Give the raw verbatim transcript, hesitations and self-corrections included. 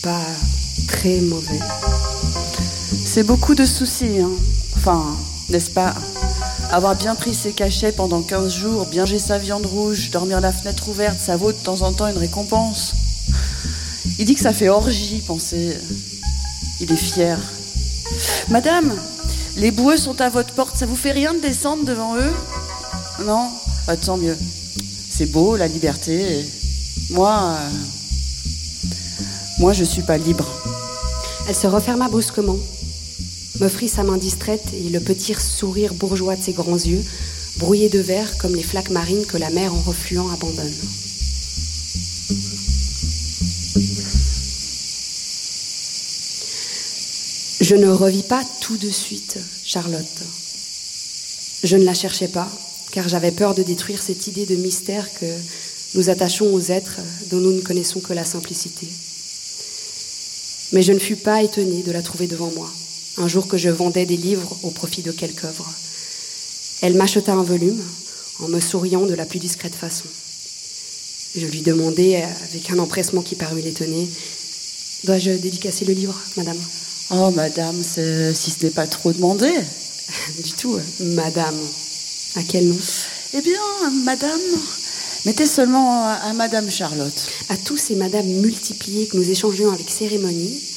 pas très mauvais. C'est beaucoup de soucis, hein. Enfin, n'est-ce pas? Avoir bien pris ses cachets pendant quinze jours, bien manger sa viande rouge, dormir la fenêtre ouverte, ça vaut de temps en temps une récompense. Il dit que ça fait orgie, pensez. Il est fier. Madame, les boueux sont à votre porte, ça vous fait rien de descendre devant eux? Non? Ah, tant mieux. C'est beau, la liberté. Moi, euh... moi, je suis pas libre. Elle se referma brusquement, m'offrit sa main distraite et le petit sourire bourgeois de ses grands yeux, brouillés de vert comme les flaques marines que la mer en refluant abandonne. Je ne revis pas tout de suite Charlotte. Je ne la cherchais pas, car j'avais peur de détruire cette idée de mystère que nous attachons aux êtres dont nous ne connaissons que la simplicité. Mais je ne fus pas étonnée de la trouver devant moi, un jour que je vendais des livres au profit de quelque œuvre. Elle m'acheta un volume, en me souriant de la plus discrète façon. Je lui demandai, avec un empressement qui parut l'étonner, « Dois-je dédicacer le livre, madame ?» Oh, madame, c'est... si ce n'est pas trop demandé. Du tout, madame. À quel nom? Eh bien, madame, mettez seulement à madame Charlotte. À tous ces madames multipliées que nous échangions avec cérémonie,